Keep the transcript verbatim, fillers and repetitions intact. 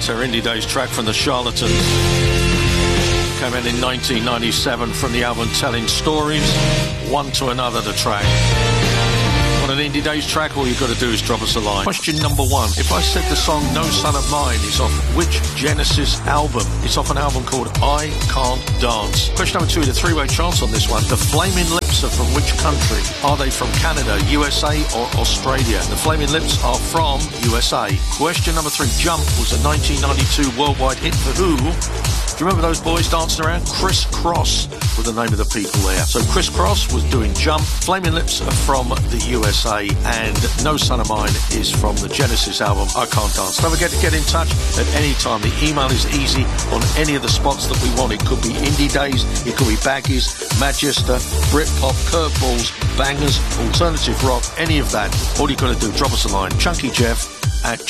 It's our Indie Days track from the Charlatans. Came out in nineteen ninety-seven from the album Telling Stories. One to Another, the track. Want an Indie Days track? All you've got to do is drop us a line. Question number one. If I said the song No Son of Mine is off which Genesis album? It's off an album called I Can't Dance. Question number two, the three-way chance on this one. The Flaming Lips are from which country? Are they from Canada, U S A or Australia? The Flaming Lips are from U S A. Question number three. Jump was a nineteen ninety-two worldwide hit for who? Do you remember those boys dancing around? Criss Cross were the name of the people there. So Criss Cross was doing Jump. Flaming Lips are from the U S A. And No Son of Mine is from the Genesis album I Can't Dance. Don't forget to get in touch at any time. The email is easy on any of the spots that we want. It could be Indie Days, it could be Baggies, Manchester, Britpop, Curveballs, Bangers, Alternative Rock, any of that. All you've got to do, drop us a line. Chunky Jeff at